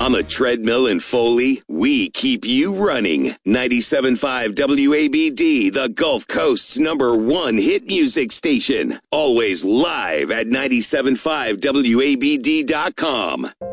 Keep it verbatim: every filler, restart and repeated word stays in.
On the treadmill in Foley, we keep you running. ninety-seven point five W A B D, the Gulf Coast's number one hit music station. Always live at ninety-seven point five W A B D dot com.